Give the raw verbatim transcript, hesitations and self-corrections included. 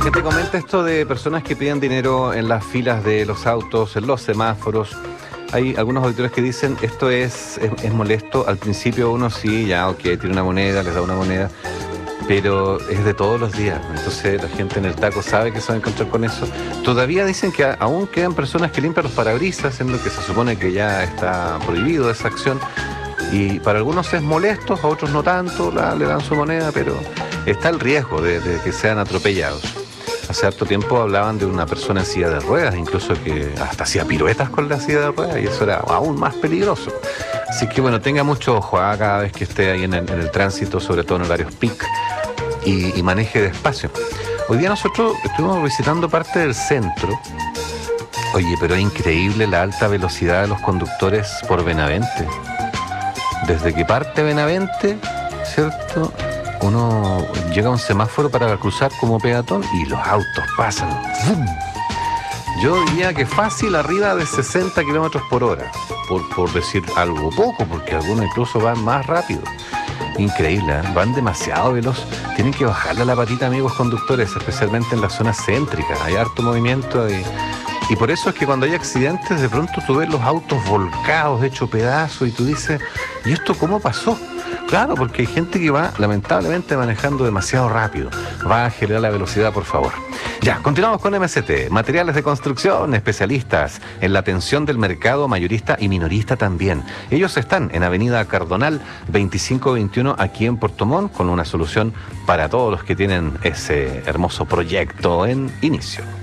gente comenta esto de personas que piden dinero en las filas de los autos, en los semáforos. Hay algunos auditores que dicen esto es, es, es molesto. Al principio uno sí, ya, ok, tiene una moneda, les da una moneda, pero es de todos los días. Entonces la gente en el taco sabe que se va a encontrar con eso. Todavía dicen que aún quedan personas que limpian los parabrisas, en lo que se supone que ya está prohibido esa acción. Y para algunos es molesto, a otros no tanto, la, le dan su moneda, pero está el riesgo de, de que sean atropellados. Hace harto tiempo hablaban de una persona en silla de ruedas, incluso que hasta hacía piruetas con la silla de ruedas, y eso era aún más peligroso. Así que bueno, tenga mucho ojo ¿eh? cada vez que esté ahí en el, en el tránsito, sobre todo en horarios peak, y, y maneje despacio. Hoy día nosotros estuvimos visitando parte del centro. Oye, pero es increíble la alta velocidad de los conductores por Benavente. Desde que parte Benavente, ¿cierto?, uno llega a un semáforo para cruzar como peatón y los autos pasan. ¡Bum! Yo diría que fácil arriba de sesenta kilómetros por hora, por, por decir algo poco, porque algunos incluso van más rápido. Increíble, ¿eh? Van demasiado veloz. Tienen que bajarle la patita, amigos conductores, especialmente en las zonas céntricas. Hay harto movimiento y, y por eso es que cuando hay accidentes, de pronto tú ves los autos volcados, hechos pedazos, y tú dices, ¿y esto cómo pasó? Claro, porque hay gente que va, lamentablemente, manejando demasiado rápido. Va a generar la velocidad, por favor. Ya, continuamos con M C T. Materiales de construcción, especialistas en la atención del mercado mayorista y minorista también. Ellos están en Avenida Cardonal veinticinco veintiuno, aquí en Puerto Montt, con una solución para todos los que tienen ese hermoso proyecto en inicio.